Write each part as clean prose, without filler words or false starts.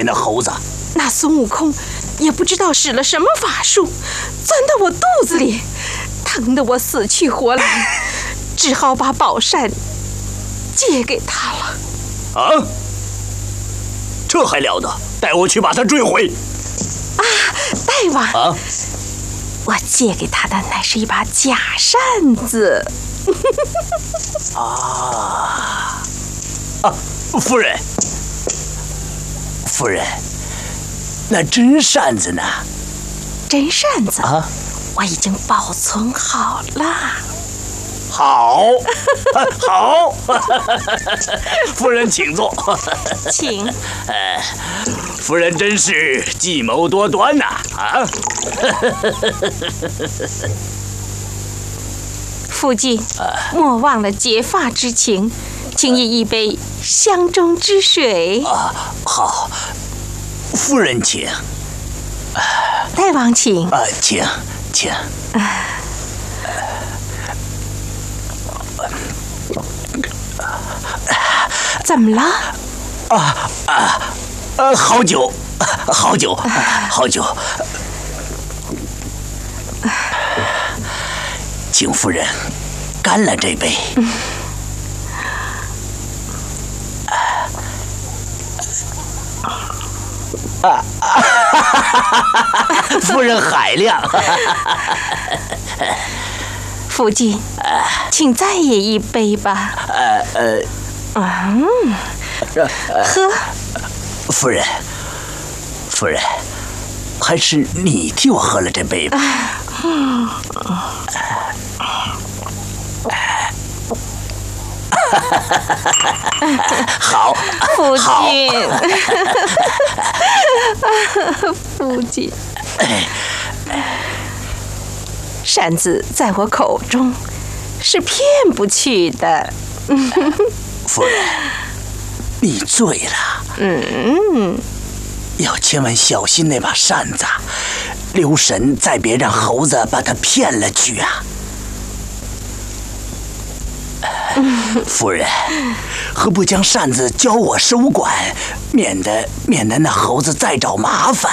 那猴子。 那孙悟空也不知道使了什么法术，钻到我肚子里，疼得我死去活来，只好把宝扇借给他了。 啊，这还了得！带我去把它追回。 啊，大王啊， 我借给他的乃是一把假扇子。 啊，夫人，那真扇子呢？ 真扇子啊， 我已经保存好了。 好，好，夫人请坐。 请。 夫人真是计谋多端呐！啊， 父亲，莫忘了结发之情，请以一杯香中之水。 好，夫人请。 大王请。 请。 怎么了？ 好酒。请夫人干了这杯。夫人海量。 父亲，请再饮一杯吧。喝。 夫人，还是你替我喝了这杯吧。好， 父亲，父亲，扇子在我口中是骗不去的。 夫人，你醉了。要千万小心那把扇子，留神再别让猴子把它骗了去啊！夫人，何不将扇子交我收管，免得那猴子再找麻烦。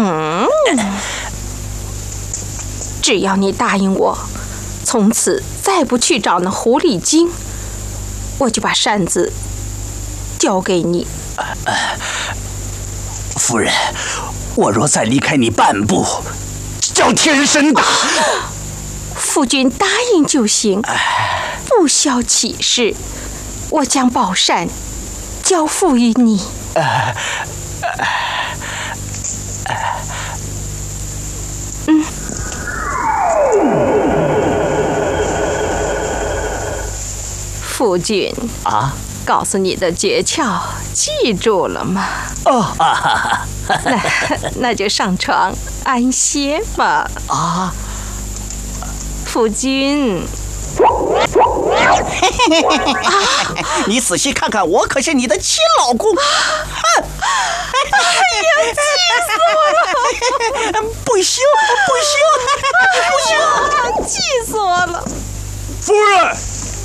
只要你答应我，从此再不去找那狐狸精，我就把扇子交给你。 夫人，我若再离开你半步，叫天神打。 夫君答应就行，不消其事。我将宝扇交付于你。夫君啊， 告诉你的诀窍记住了吗？那就上床安歇吧。夫君。 你仔细看看，我可是你的亲老公。 哎呀，气死我了！ 不行， 气死我了！ 夫人，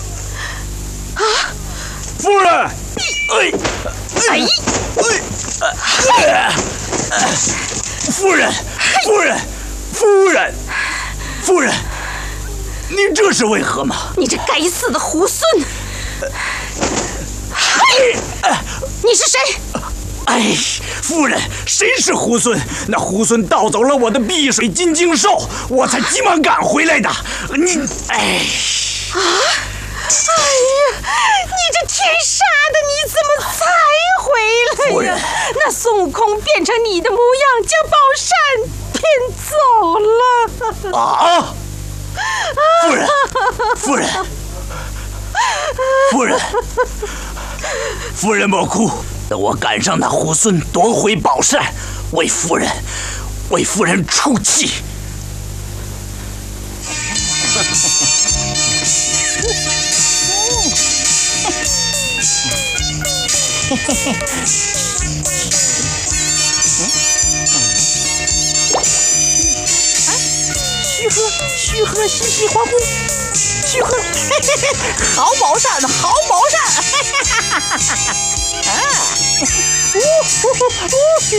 夫人，夫人，你这是为何吗？ 你这该死的猢狲！你是谁？ 夫人，谁是猢狲？那猢狲盗走了我的碧水金睛兽，我才急忙赶回来的。你这天杀的，你怎么才回来呀？那孙悟空变成你的模样，将宝扇骗走了。 夫人莫哭，等我赶上那猢狲，夺回宝扇，为夫人出气。 须贺嘻嘻欢呼，须贺，好宝扇，好宝扇。